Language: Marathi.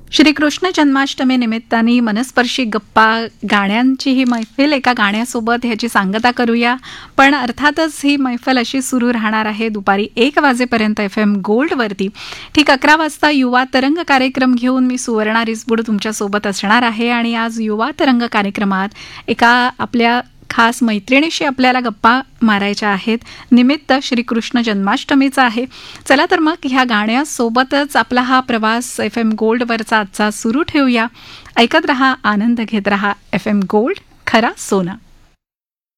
श्रीकृष्ण जन्माष्टमी निमित्ताने मनस्पर्शी गप्पा गाण्यांची ही मैफिल एका गाण्यासोबत ह्याची सांगता करूया. पण अर्थातच ही मैफिल अशी सुरू राहणार आहे दुपारी 1 वाजेपर्यंत FM गोल्डवरती. ठीक 11 वाजता युवा तरंग कार्यक्रम घेऊन मी सुवर्णा रिसबुड तुमच्यासोबत असणार आहे. आणि आज युवा तरंग कार्यक्रमात एका आपल्या खास मैत्रिणीशी आपल्याला गप्पा मारायच्या आहेत. निमित्त श्रीकृष्ण जन्माष्टमीचा आहे. चला तर मग ह्या गाण्यासोबतच आपला हा प्रवास FM गोल्डवरचा आजचा सुरू ठेवूया. ऐकत रहा, आनंद घेत रहा. FM गोल्ड, खरा सोना.